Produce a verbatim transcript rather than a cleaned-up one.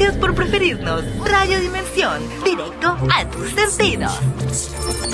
Gracias por preferirnos. Radio Dimensión, directo a tus sentidos.